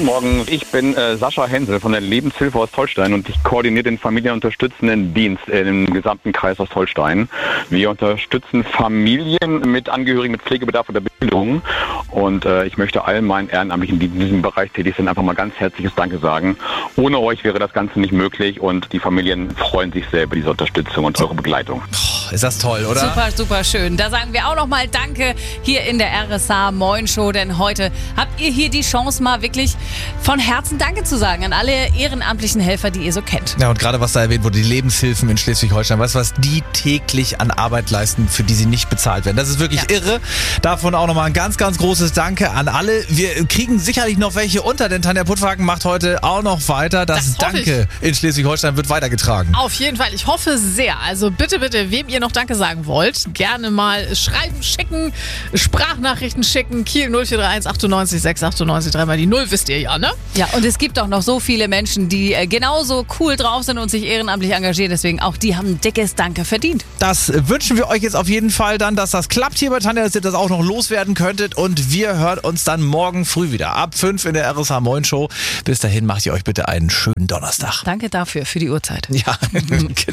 Guten Morgen, ich bin Sascha Hensel von der Lebenshilfe Ostholstein und ich koordiniere den familienunterstützenden Dienst im gesamten Kreis Ostholstein. Wir unterstützen Familien mit Angehörigen mit Pflegebedarf oder Bildung und ich möchte allen meinen Ehrenamtlichen, die in diesem Bereich tätig sind, einfach mal ganz herzliches Danke sagen. Ohne euch wäre das Ganze nicht möglich und die Familien freuen sich sehr über diese Unterstützung und eure Begleitung. Ist das toll, oder? Super, super schön. Da sagen wir auch nochmal Danke hier in der RSH Moin Show, denn heute habt ihr hier die Chance, mal wirklich von Herzen Danke zu sagen an alle ehrenamtlichen Helfer, die ihr so kennt. Ja, und gerade was da erwähnt wurde, die Lebenshilfen in Schleswig-Holstein, weißt du, was die täglich an Arbeit leisten, für die sie nicht bezahlt werden. Das ist wirklich irre. Davon auch nochmal ein ganz, ganz großes Danke an alle. Wir kriegen sicherlich noch welche unter, denn Tanja Puttwagen macht heute auch noch weiter. Das Danke in Schleswig-Holstein wird weitergetragen. Auf jeden Fall. Ich hoffe sehr. Also bitte, bitte, wem ihr noch Danke sagen wollt, gerne mal schreiben, schicken, Sprachnachrichten schicken. Kiel 0431 98 698 3 die 0, wisst ihr ja, ne? Ja, und es gibt auch noch so viele Menschen, die genauso cool drauf sind und sich ehrenamtlich engagieren. Deswegen auch die haben ein dickes Danke verdient. Das wünschen wir euch jetzt auf jeden Fall dann, dass das klappt hier bei Tanja, dass ihr das auch noch loswerden könntet. Und wir hören uns dann morgen früh wieder ab 5 in der RSH Moin Show. Bis dahin macht ihr euch bitte einen schönen Donnerstag. Danke dafür, für die Uhrzeit. Ja, genau.